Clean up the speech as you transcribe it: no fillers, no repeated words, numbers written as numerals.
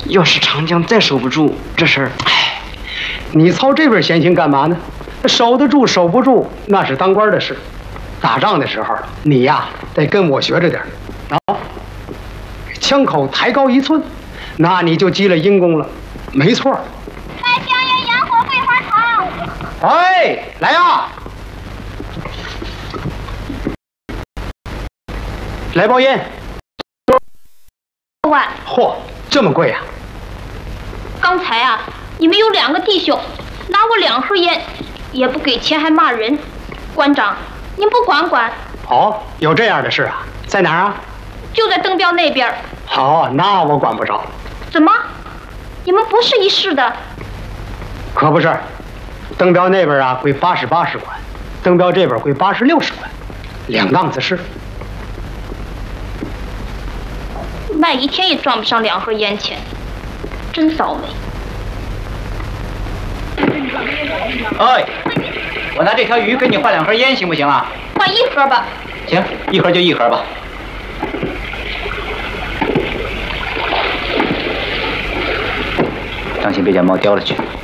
要是长江再守不住，这事儿，哎， 你操这边闲心干嘛呢？守得住守不住，那是当官的事。打仗的时候，你呀得跟我学着点啊，枪口抬高1寸，那你就积了阴功了。没错。 来香烟洋火桂花糖。 哎，来呀！来包烟。 万。 嚯，这么贵啊！ 刚才啊，你们有2个弟兄拿我2盒烟，也不给钱还骂人。馆长，您不管管？ 哦，有这样的事啊？在哪儿啊？ 就在登标那边。 好，那我管不着。 怎么？你们不是一市的？ 可不是，登标那边啊归88使管，登标这边归86使管，2档子事。 卖1天也赚不上2盒烟钱，真倒霉。 哎，我拿这条鱼跟你换2盒烟，行不行啊？ 换1盒吧。 行，1盒就1盒吧。当心别将猫叼了去。